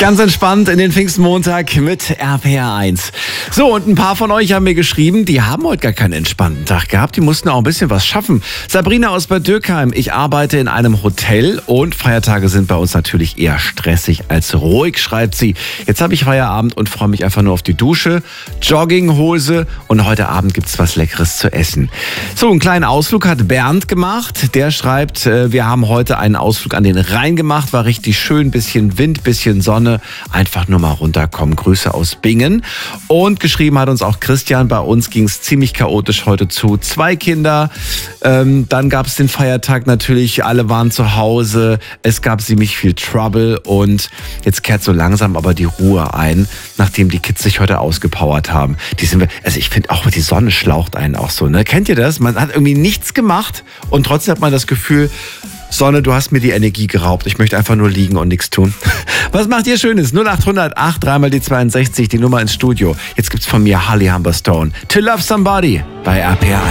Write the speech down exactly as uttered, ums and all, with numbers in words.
Ganz entspannt in den Pfingstmontag mit R P R eins. So, und ein paar von euch haben mir geschrieben, die haben heute gar keinen entspannten Tag gehabt. Die mussten auch ein bisschen was schaffen. Sabrina aus Bad Dürkheim, ich arbeite in einem Hotel und Feiertage sind bei uns natürlich eher stressig als ruhig, schreibt sie. Jetzt habe ich Feierabend und freue mich einfach nur auf die Dusche, Jogginghose und heute Abend gibt's was Leckeres zu essen. So, einen kleinen Ausflug hat Bernd gemacht. Der schreibt, wir haben heute einen Ausflug an den Rhein gemacht, war richtig schön, bisschen Wind, bisschen Sonne. Einfach nur mal runterkommen. Grüße aus Bingen. Und geschrieben hat uns auch Christian, bei uns ging es ziemlich chaotisch heute zu. Zwei Kinder, ähm, dann gab es den Feiertag natürlich, alle waren zu Hause, es gab ziemlich viel Trouble und jetzt kehrt so langsam aber die Ruhe ein, nachdem die Kids sich heute ausgepowert haben. Die sind, also ich finde auch, die Sonne schlaucht einen auch so, ne? Kennt ihr das? Man hat irgendwie nichts gemacht und trotzdem hat man das Gefühl, Sonne, du hast mir die Energie geraubt. Ich möchte einfach nur liegen und nichts tun. Was macht ihr Schönes? null acht hundert acht, dreimal die zweiundsechzig, die Nummer ins Studio. Jetzt gibt's von mir Holly Humberstone. To Love Somebody bei R P R eins.